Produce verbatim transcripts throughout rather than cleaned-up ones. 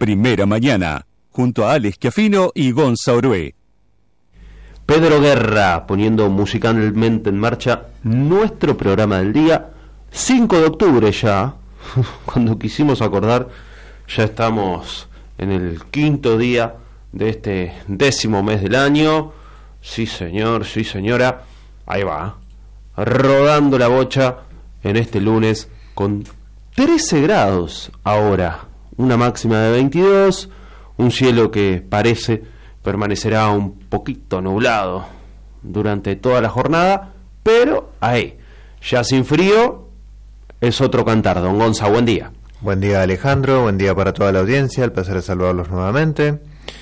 Primera Mañana, junto a Alex Schiaffino y Gonza Orué. Pedro Guerra, poniendo musicalmente en marcha nuestro programa del día, cinco de octubre ya, cuando quisimos acordar, ya estamos en el quinto día de este décimo mes del año. Sí señor, sí señora, ahí va, rodando la bocha en este lunes con trece grados ahora, una máxima de veintidós, un cielo que parece permanecerá un poquito nublado durante toda la jornada, pero ahí, ya sin frío, es otro cantar. Don Gonza, buen día. Buen día, Alejandro, buen día para toda la audiencia, el placer de saludarlos nuevamente.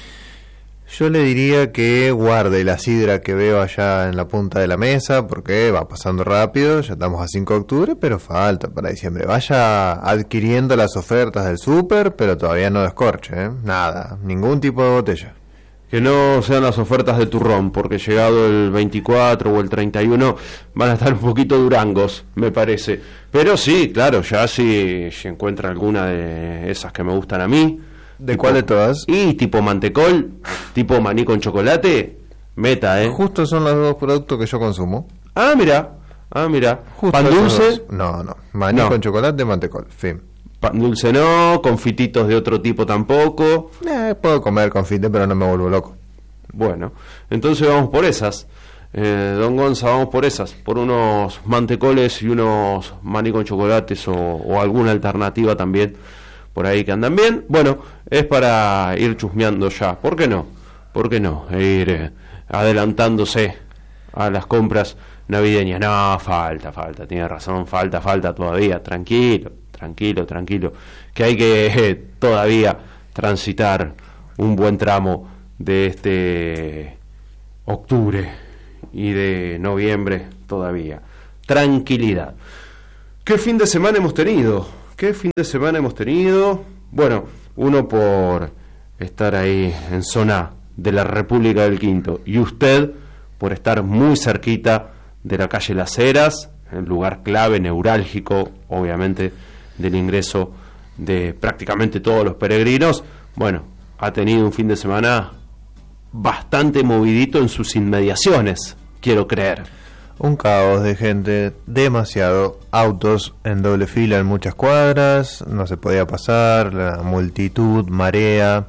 Yo le diría que guarde la sidra que veo allá en la punta de la mesa, porque va pasando rápido, ya estamos a cinco de octubre, pero falta para diciembre. Vaya adquiriendo las ofertas del súper, pero todavía no descorche, ¿eh? Nada, ningún tipo de botella. Que no sean las ofertas de turrón, porque llegado el veinticuatro o el treinta y uno van a estar un poquito durangos, me parece. Pero sí, claro, ya si, si encuentra alguna de esas que me gustan a mí. ¿De cuál de todas? Y tipo mantecol, tipo maní con chocolate, meta, ¿eh? Justo son los dos productos que yo consumo. Ah, mira, ah, mira. Justo ¿Pan dulce? No, no, maní no. Con chocolate, mantecol, fin. Pan dulce no, confititos de otro tipo tampoco. Eh, puedo comer confite, pero no me vuelvo loco. Bueno, entonces vamos por esas. Eh, Don Gonza, vamos por esas. Por unos mantecoles y unos maní con chocolates o, o alguna alternativa también por ahí que andan bien. Bueno, es para ir chusmeando ya. ¿Por qué no? ¿Por qué no? E ir eh, adelantándose a las compras navideñas. No, falta, falta, tiene razón, falta, falta todavía. Tranquilo. Tranquilo, tranquilo, que hay que eh, todavía transitar un buen tramo de este octubre y de noviembre todavía. Tranquilidad. ¿Qué fin de semana hemos tenido? ¿Qué fin de semana hemos tenido? Bueno, uno por estar ahí en zona de la República del Quinto y usted por estar muy cerquita de la calle Las Heras, el lugar clave, neurálgico, obviamente, del ingreso de prácticamente todos los peregrinos. Bueno, ha tenido un fin de semana bastante movidito en sus inmediaciones, quiero creer. Un caos de gente, demasiado, autos en doble fila en muchas cuadras, no se podía pasar, la multitud, marea.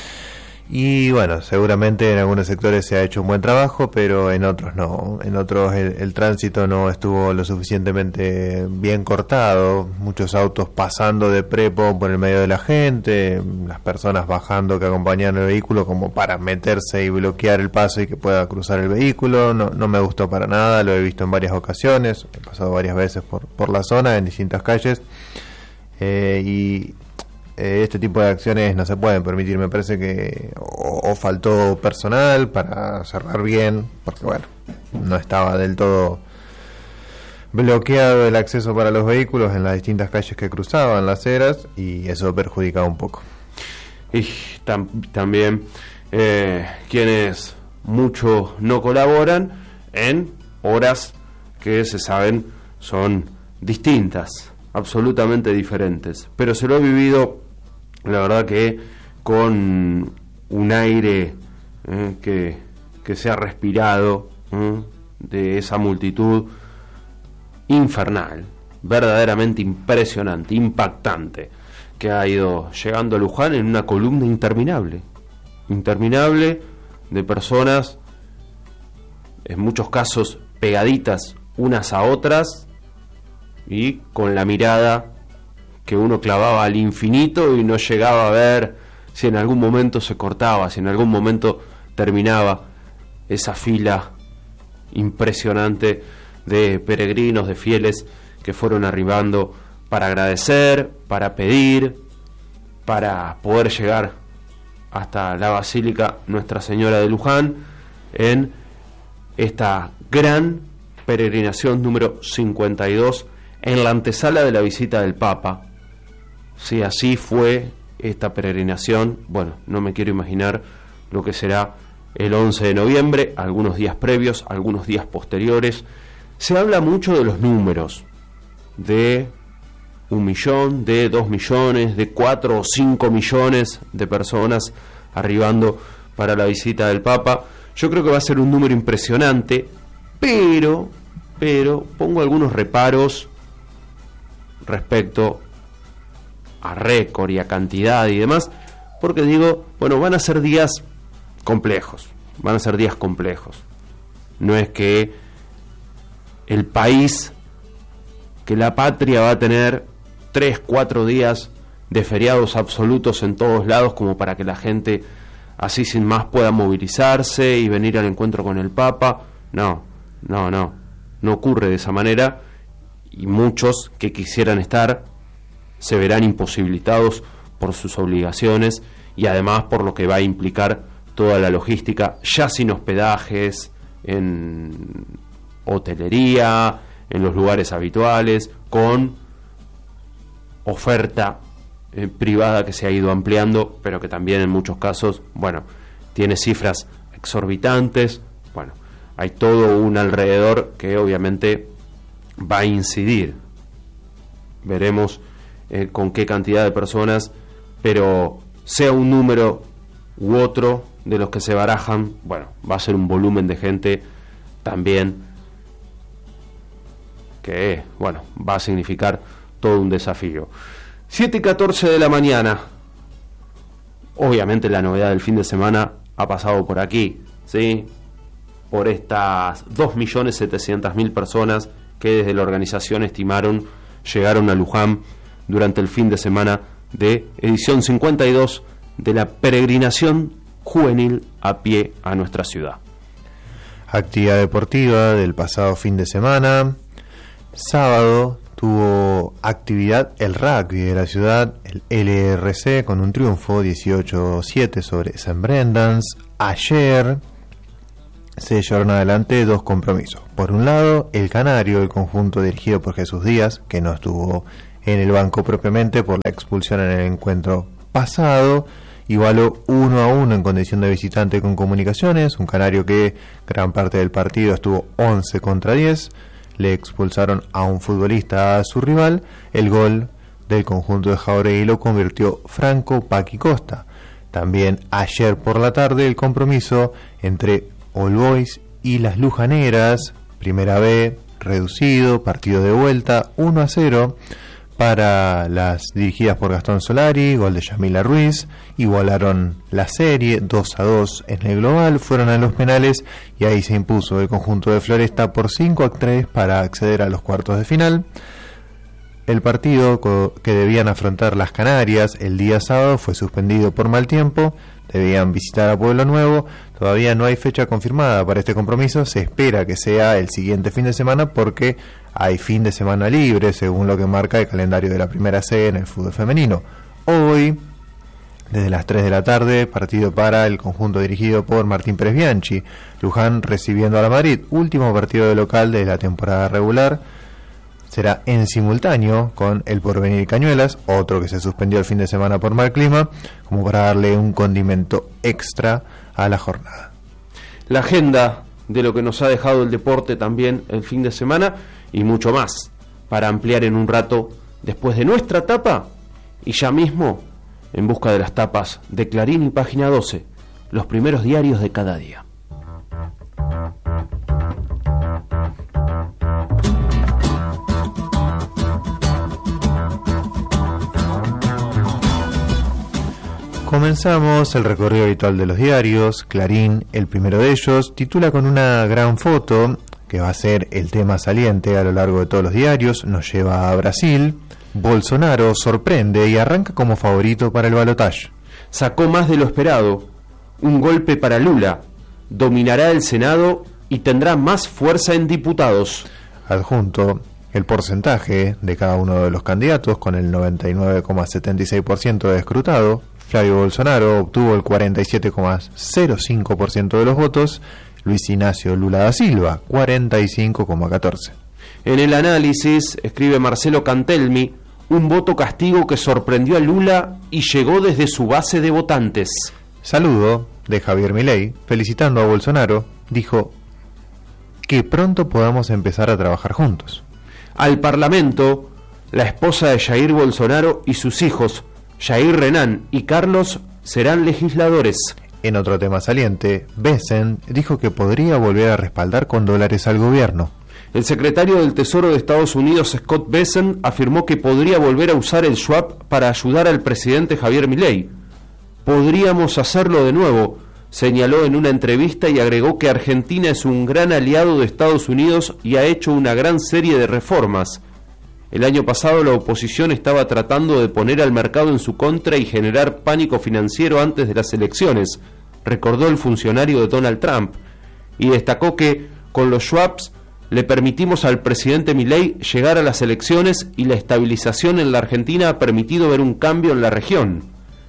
Y bueno, seguramente en algunos sectores se ha hecho un buen trabajo, pero en otros no. En otros el, el tránsito no estuvo lo suficientemente bien cortado. Muchos autos pasando de prepo por el medio de la gente, las personas bajando que acompañaban el vehículo como para meterse y bloquear el paso y que pueda cruzar el vehículo. No, no me gustó para nada, lo he visto en varias ocasiones, he pasado varias veces por, por la zona, en distintas calles. Eh, y... este tipo de acciones no se pueden permitir. Me parece que o, o faltó personal para cerrar bien, porque bueno, no estaba del todo bloqueado el acceso para los vehículos en las distintas calles que cruzaban Las Heras, y eso perjudicaba un poco. Y tam, también eh, quienes mucho no colaboran en horas que se saben son distintas, absolutamente diferentes, pero se lo he vivido, la verdad, que con un aire eh, que, que se ha respirado eh, de esa multitud infernal, verdaderamente impresionante, impactante, que ha ido llegando a Luján en una columna interminable, interminable de personas, en muchos casos pegaditas unas a otras, y con la mirada que uno clavaba al infinito y no llegaba a ver si en algún momento se cortaba, si en algún momento terminaba esa fila impresionante de peregrinos, de fieles que fueron arribando para agradecer, para pedir, para poder llegar hasta la Basílica Nuestra Señora de Luján en esta gran peregrinación número cincuenta y dos, en la antesala de la visita del Papa. Si así fue esta peregrinación, bueno, no me quiero imaginar lo que será el once de noviembre, algunos días previos, algunos días posteriores. Se habla mucho de los números, de un millón, de dos millones, de cuatro o cinco millones de personas arribando para la visita del Papa. Yo creo que va a ser un número impresionante, pero, pero pongo algunos reparos respecto a récord y a cantidad y demás, porque digo, bueno, van a ser días complejos, van a ser días complejos. No es que el país, que la patria va a tener tres, cuatro días de feriados absolutos en todos lados como para que la gente así sin más pueda movilizarse y venir al encuentro con el Papa. No, no, no, no ocurre de esa manera, y muchos que quisieran estar se verán imposibilitados por sus obligaciones y además por lo que va a implicar toda la logística, ya sin hospedajes, en hotelería, en los lugares habituales, con oferta eh, privada que se ha ido ampliando, pero que también en muchos casos, bueno, tiene cifras exorbitantes. Bueno, hay todo un alrededor que obviamente va a incidir. Veremos eh, con qué cantidad de personas, pero sea un número u otro de los que se barajan, bueno, va a ser un volumen de gente también que, bueno, va a significar todo un desafío. siete y catorce de la mañana. Obviamente la novedad del fin de semana ha pasado por aquí, ¿sí? Por estas dos millones setecientas mil personas que desde la organización estimaron llegaron a Luján durante el fin de semana de edición cincuenta y dos de la peregrinación juvenil a pie a nuestra ciudad. Actividad deportiva del pasado fin de semana. Sábado tuvo actividad el rugby de la ciudad, el L R C, con un triunfo dieciocho a siete sobre Saint Brendan's. Ayer se llevaron adelante dos compromisos. Por un lado, el Canario, el conjunto dirigido por Jesús Díaz, que no estuvo en el banco propiamente por la expulsión en el encuentro pasado, igualó uno a uno en condición de visitante con Comunicaciones, un Canario que gran parte del partido estuvo once contra diez, le expulsaron a un futbolista a su rival. El gol del conjunto de Jauregui lo convirtió Franco Paqui Costa. También ayer por la tarde el compromiso entre All Boys y las Lujaneras, Primera B, reducido, partido de vuelta, uno a cero para las dirigidas por Gastón Solari, gol de Yamila Ruiz, igualaron la serie dos a dos en el global, fueron a los penales y ahí se impuso el conjunto de Floresta por cinco a tres para acceder a los cuartos de final. El partido que debían afrontar las Canarias el día sábado fue suspendido por mal tiempo, debían visitar a Pueblo Nuevo, todavía no hay fecha confirmada para este compromiso, se espera que sea el siguiente fin de semana porque hay fin de semana libre según lo que marca el calendario de la Primera C en el fútbol femenino. Hoy, desde las tres de la tarde, partido para el conjunto dirigido por Martín Pérez Bianchi, Luján recibiendo a la Madrid, último partido de local de la temporada regular. Será en simultáneo con el Porvenir Cañuelas, otro que se suspendió el fin de semana por mal clima, como para darle un condimento extra a la jornada. La agenda de lo que nos ha dejado el deporte también el fin de semana y mucho más para ampliar en un rato después de nuestra tapa y ya mismo en busca de las tapas de Clarín y Página doce, los primeros diarios de cada día. Comenzamos el recorrido habitual de los diarios. Clarín, el primero de ellos, titula con una gran foto que va a ser el tema saliente a lo largo de todos los diarios. Nos lleva a Brasil. Bolsonaro sorprende y arranca como favorito para el balotaje. Sacó más de lo esperado. Un golpe para Lula. Dominará el Senado y tendrá más fuerza en diputados. Adjunto el porcentaje de cada uno de los candidatos con el noventa y nueve coma setenta y seis por ciento de escrutado. Flavio Bolsonaro obtuvo el cuarenta y siete coma cero cinco por ciento de los votos, Luis Ignacio Lula da Silva, cuarenta y cinco coma catorce por ciento. En el análisis, escribe Marcelo Cantelmi, un voto castigo que sorprendió a Lula y llegó desde su base de votantes. Saludo de Javier Milei, felicitando a Bolsonaro, dijo que pronto podamos empezar a trabajar juntos. Al Parlamento, La esposa de Jair Bolsonaro y sus hijos, Jair Renan y Carlos, serán legisladores. En otro tema saliente, Bessent dijo que podría volver a respaldar con dólares al gobierno. El secretario del Tesoro de Estados Unidos, Scott Bessent, afirmó que podría volver a usar el swap para ayudar al presidente Javier Milei. Podríamos hacerlo de nuevo, señaló en una entrevista, y agregó que Argentina es un gran aliado de Estados Unidos y ha hecho una gran serie de reformas. El año pasado la oposición estaba tratando de poner al mercado en su contra y generar pánico financiero antes de las elecciones, recordó el funcionario de Donald Trump, y destacó que con los swaps le permitimos al presidente Milei llegar a las elecciones y la estabilización en la Argentina ha permitido ver un cambio en la región.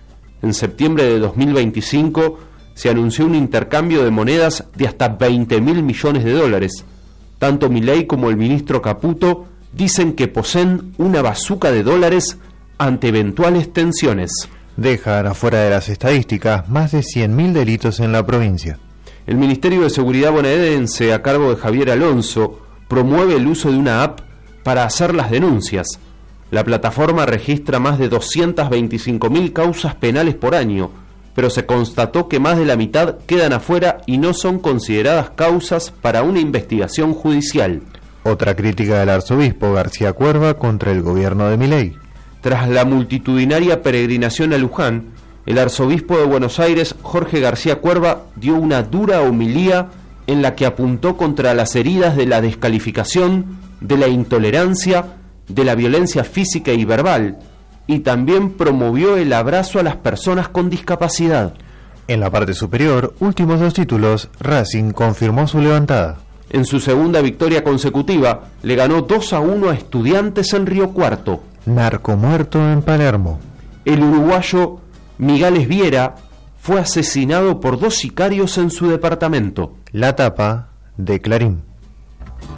En septiembre de dos mil veinticinco se anunció un intercambio de monedas de hasta veinte mil millones de dólares. Tanto Milei como el ministro Caputo dicen que poseen una bazuca de dólares ante eventuales tensiones. Dejan afuera de las estadísticas más de cien mil delitos en la provincia. El Ministerio de Seguridad bonaerense, a cargo de Javier Alonso, promueve el uso de una app para hacer las denuncias. La plataforma registra más de doscientas veinticinco mil causas penales por año, pero se constató que más de la mitad quedan afuera y no son consideradas causas para una investigación judicial. Otra crítica del arzobispo García Cuerva contra el gobierno de Milei. Tras la multitudinaria peregrinación a Luján, el arzobispo de Buenos Aires, Jorge García Cuerva, dio una dura homilía en la que apuntó contra las heridas de la descalificación, de la intolerancia, de la violencia física y verbal, y también promovió el abrazo a las personas con discapacidad. En la parte superior, últimos dos títulos, Racing confirmó su levantada. En su segunda victoria consecutiva, le ganó dos a uno a Estudiantes en Río Cuarto. Narcomuerto en Palermo. El uruguayo Migales Viera fue asesinado por dos sicarios en su departamento. La tapa de Clarín.